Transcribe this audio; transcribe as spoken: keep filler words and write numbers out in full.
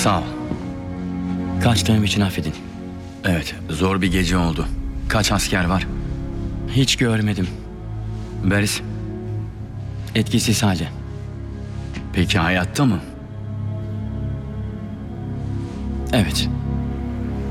Sağ ol. Kaçtığım için affedin. Evet, zor bir gece oldu. Kaç asker var? Hiç görmedim. Beris, etkisiz halde. Peki hayatta mı? Evet.